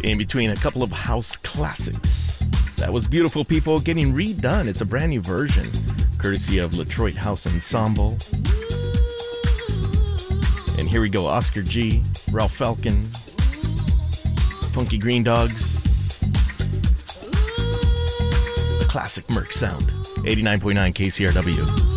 in between a couple of house classics. That was Beautiful People getting redone. It's a brand new version, courtesy of Detroit House Ensemble. And here we go, Oscar G, Ralph Falcon, Funky Green Dogs, the classic Merc sound, 89.9 KCRW.